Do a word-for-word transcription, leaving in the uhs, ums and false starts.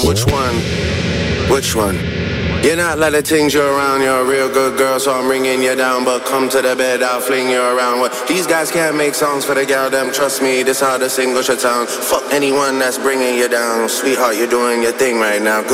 Which one? Which one? You're not like the things you're around. You're a real good girl, so I'm bringing you down. But come to the bed, I'll fling you around. What? These guys can't make songs for the gal, them. Trust me, this how the single should sound. Fuck anyone that's bringing you down. Sweetheart, you're doing your thing right now.